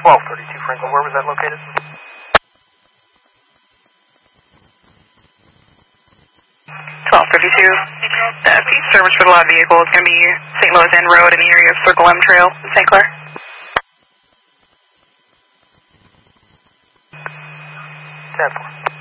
1232 Franklin, where was that located? Peace service for the live vehicle is going to be St. Louis End Road in the area of Circle M Trail in St. Clair. 10-4.